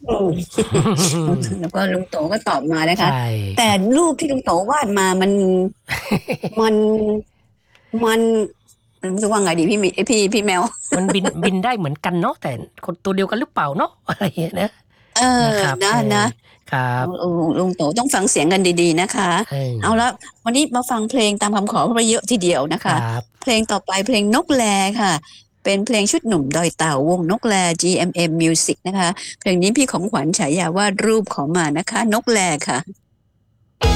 อืมแล้วก็ลุงโตก็ตอบมานะใช่คะแต่ครับรูปที่ลุงโตวาดมามันมันรู้สึกว่าไงดีพี่มีพี่แมวมันบินได้เหมือนกันเนาะแต่คนตัวเดียวกันหรือเปล่าเนาะอะไรอย่างเงี้ยนะเออนะครับนะนะครับลุงโตต้องฟังเสียงกันดีๆนะคะเอเอาละอวันนี้มาฟังเพลงตามคำขอเพราะว่าเยอะทีเดียวนะคะครับเพลงต่อไปเพลงนกแลค่ะเป็นเพลงชุดหนุ่มดอยเต่าวงนกแล GMM Music นะคะเพลงนี้พี่ของขวัญฉายาว่ารูปขอมานะคะนกแลค่ะ